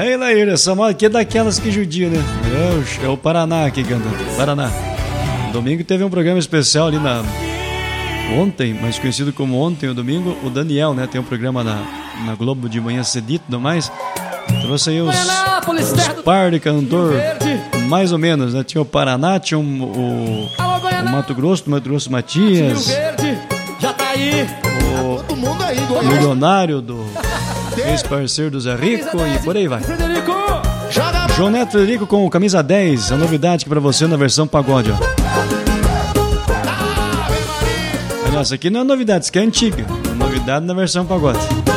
Ei, Laíra, essa moda aqui é daquelas que judia, né? É o Paraná aqui cantando. Paraná. Domingo teve um programa especial ali ontem, mais conhecido como Ontem, o domingo, o Daniel, né? Tem um programa na Globo de manhã cedito e tudo mais. Trouxe aí os par de cantor, mais ou menos, né? Tinha o Paraná, tinha o Mato Grosso Matias. Já tá aí. O milionário do ex-parceiro do Zé Rico e por aí vai. João Neto Frederico com o Camisa 10, a novidade aqui pra você na versão pagode, ó. Olha, essa aqui não é novidade, isso aqui é antiga. É novidade na versão pagode.